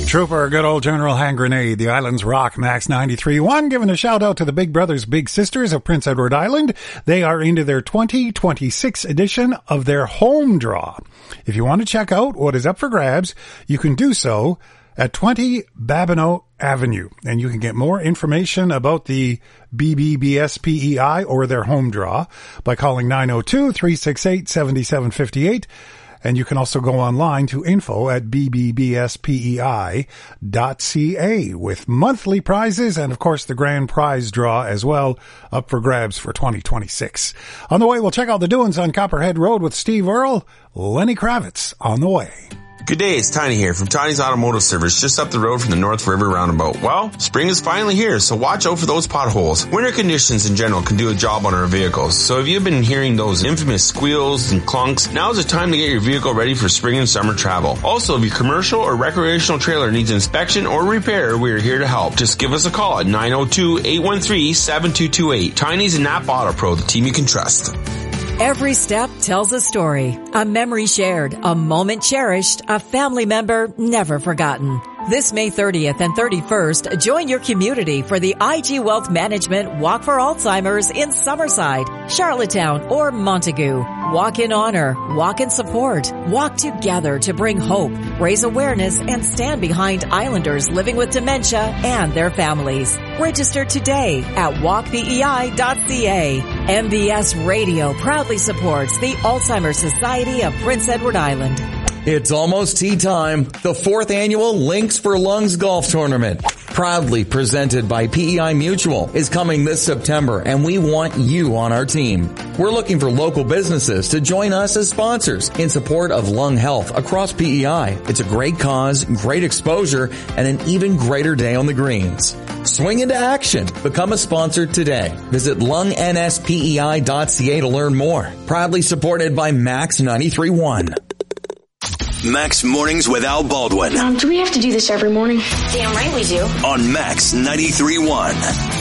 Trooper, good old General Hand Grenade, the island's rock, Max 93.1, giving a shout out to the Big Brothers Big Sisters of Prince Edward Island. They are into their 2026 edition of their home draw. If you want to check out what is up for grabs, you can do so at 20 Babineau Avenue, and you can get more information about the BBBSPEI or their home draw by calling 902-368-7758. And you can also go online to info at bbbspei.ca with monthly prizes and, of course, the grand prize draw as well up for grabs for 2026. On the way, we'll check out the doings on Copperhead Road with Steve Earle. Lenny Kravitz on the way. Good day, it's Tiny here from Tiny's Automotive Service just up the road from the North River Roundabout. Well, spring is finally here, so watch out for those potholes. Winter conditions in general can do a job on our vehicles, so if you've been hearing those infamous squeals and clunks, now's the time to get your vehicle ready for spring and summer travel. Also, if your commercial or recreational trailer needs inspection or repair, we are here to help. Just give us a call at 902-813-7228. Tiny's and Napa Auto Pro, the team you can trust. Every step tells a story, a memory shared, a moment cherished, a family member never forgotten. This May 30th and 31st, join your community for the IG Wealth Management Walk for Alzheimer's in Summerside, Charlottetown, or Montague. Walk in honor, walk in support, walk together to bring hope, raise awareness, and stand behind Islanders living with dementia and their families. Register today at walkpei.ca. MBS Radio proudly supports the Alzheimer's Society of Prince Edward Island. It's almost tea time. The 4th annual Links for Lungs Golf Tournament, proudly presented by PEI Mutual, is coming this September, and we want you on our team. We're looking for local businesses to join us as sponsors in support of lung health across PEI. It's a great cause, great exposure, and an even greater day on the greens. Swing into action. Become a sponsor today. Visit lungnspei.ca to learn more. Proudly supported by Max 93.1. Max Mornings with Al Baldwin. Do we have to do this every morning? Damn right we do. On Max 93.1.